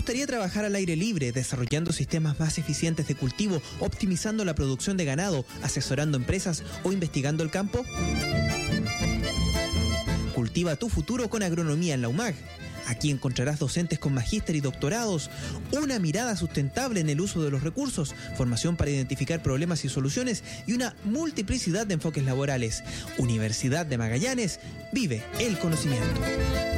gustaría trabajar al aire libre, desarrollando sistemas más eficientes de cultivo, optimizando la producción de ganado, asesorando empresas o investigando el campo? Cultiva tu futuro con agronomía en la UMAG. Aquí encontrarás docentes con magíster y doctorados, una mirada sustentable en el uso de los recursos, formación para identificar problemas y soluciones y una multiplicidad de enfoques laborales. Universidad de Magallanes, vive el conocimiento.